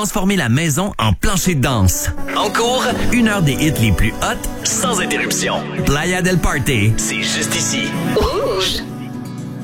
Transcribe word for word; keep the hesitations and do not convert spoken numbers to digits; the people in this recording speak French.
transformer la maison en plancher de danse. En cours, une heure des hits les plus hot, sans interruption. Playa del Party, c'est juste ici. Rouge.